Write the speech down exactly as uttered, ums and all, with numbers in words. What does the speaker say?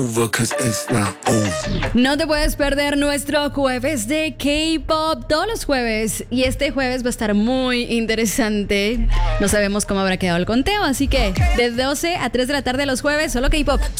No te puedes perder nuestro jueves de K-pop todos los jueves. Y este jueves va a estar muy interesante. No sabemos cómo habrá quedado el conteo, así que de doce a tres de la tarde los jueves, solo K-pop.